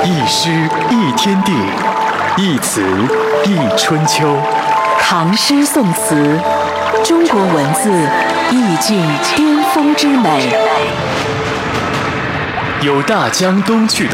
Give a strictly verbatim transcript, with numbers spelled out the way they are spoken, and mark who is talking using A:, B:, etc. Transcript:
A: 一诗一天地，一词一春秋。
B: 唐诗宋词，中国文字意境巅峰之美。
A: 有大江东去的